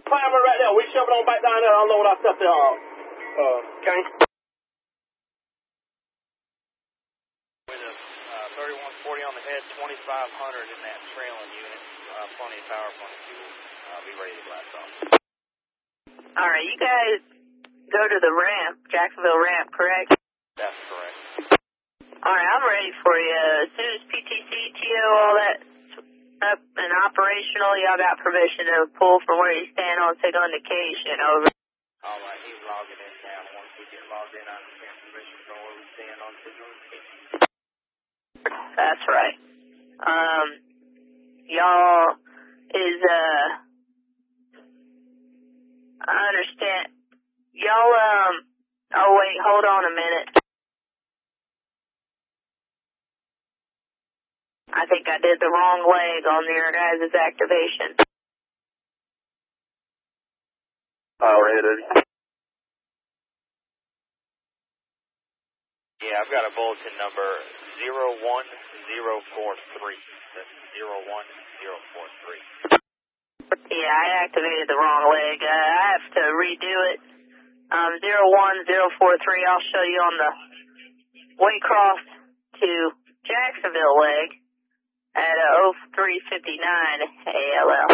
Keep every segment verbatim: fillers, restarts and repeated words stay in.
Climber right there. We shoving on back down there. Unload our stuff there. Uh, okay. With a uh, thirty-one forty on the head, twenty-five hundred in that trailing unit. Uh, plenty of power, plenty of fuel. Uh, be ready to blast off. All right, you guys go to the ramp, Jacksonville ramp, correct? That's correct. All right, I'm ready for you. As soon as P T C, T O, all that up and operational, y'all got permission to pull from where you stand on signal indication. Over. All right, he's logging in now. Once we get logged in, I understand permission from where we stand on signal indication. That's right. Um, y'all is, uh, I understand. Y'all, um, oh wait, hold on a minute. I think I did the wrong leg on your guys' activation. Power headed. Yeah, I've got a bulletin number zero one zero four three. That's zero one zero four three. Yeah, I activated the wrong leg. Uh, I have to redo it. Um, zero one zero four three, I'll show you on the Waycross to Jacksonville leg at uh, oh three fifty-nine A L L.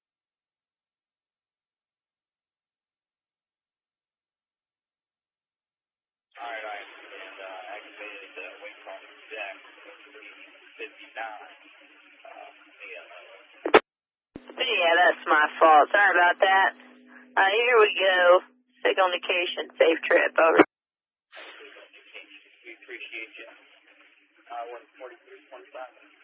All right, I and uh, activated the uh, Waycross to Jack oh three fifty-nine uh, A L L. Yeah, that's my fault. Sorry about that. Uh, here we go. Signal indication, safe trip, over. We appreciate you. Uh, one forty-three twenty-five.